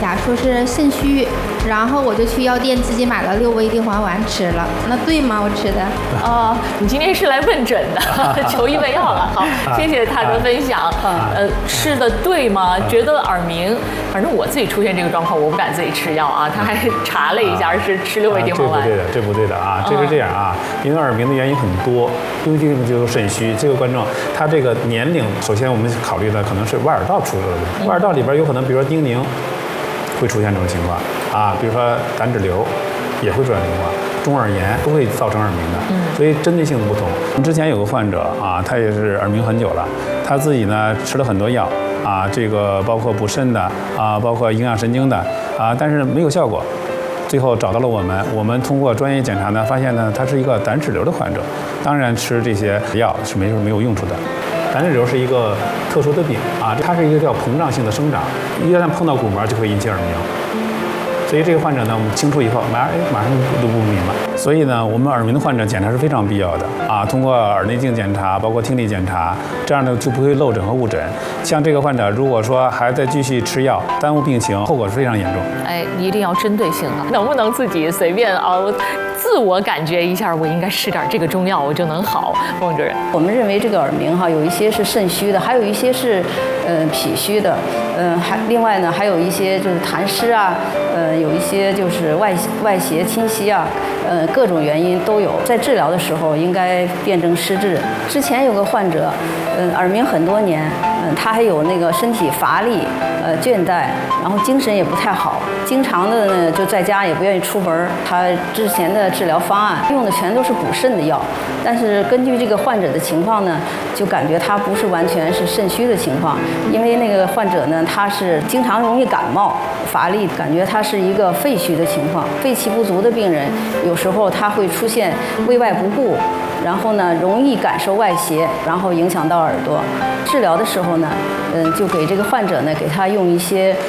下，说是肾虚，然后我就去药店自己买了6味地黄丸吃了。那对吗？我吃的？ 哦，你今天是来问诊的，求医问药了。好，谢谢他的分享。吃的对吗？觉得耳鸣，反正我自己出现这个状况，我不敢自己吃药啊。他还查了一下，是吃6味地黄丸。 这不对的啊！这是这样啊，因为耳鸣的原因很多，第一个就是肾虚。这个观众他这个年龄，首先我们考虑的可能是外耳道出了问题，外耳道里边有可能，比如说丁宁会出现这种情况啊，比如说胆脂瘤也会出现这种情况，中耳炎都会造成耳鸣的。所以针对性的不同。之前有个患者啊，他也是耳鸣很久了，他自己呢吃了很多药啊，这个包括补肾的啊，包括营养神经的啊，但是没有效果。最后找到了我们通过专业检查呢，发现呢他是一个胆脂瘤的患者。当然吃这些药是没有用处的。胆脂瘤是一个特殊的病啊，它是一个叫膨胀性的生长，一旦碰到鼓膜就会引起耳鸣。所以这个患者呢，我们清除以后，马上就不鸣了。所以呢，我们耳鸣的患者检查是非常必要的啊。通过耳内镜检查，包括听力检查，这样呢就不会漏诊和误诊。像这个患者，如果说还在继续吃药，耽误病情，后果是非常严重。 哎，一定要针对性的，能不能自己随便啊？自我感觉一下，我应该吃点这个中药，我就能好。孟主任， 我们认为这个耳鸣哈，有一些是肾虚的，还有一些是脾虚的，另外呢还有一些就是痰湿啊，有一些就是外邪侵袭啊，各种原因都有。在治疗的时候应该辨证施治。之前有个患者，耳鸣很多年，他还有那个身体乏力，倦怠，然后精神也不太好，经常的呢就在家也不愿意出门。他之前的治疗方案用的全都是补肾的药，但是根据这个患者的情况呢，就感觉他不是完全是肾虚的情况，因为那个患者呢他是经常容易感冒、乏力，感觉他是一个肺虚的情况。肺气不足的病人，有时候他会出现胃外不顾，然后呢容易感受外邪，然后影响到耳朵。治疗的时候呢，就给这个患者呢给他用一些